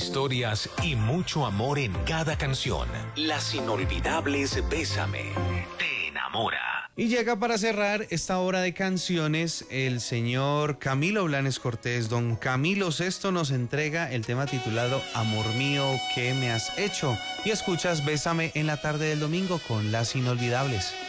historias y mucho amor en cada canción. Las inolvidables Bésame te enamora. Y llega para cerrar esta hora de canciones el señor Camilo Blanes Cortés. Don Camilo Sesto nos entrega el tema titulado Amor mío, ¿qué me has hecho? Y escuchas Bésame en la tarde del domingo con Las Inolvidables.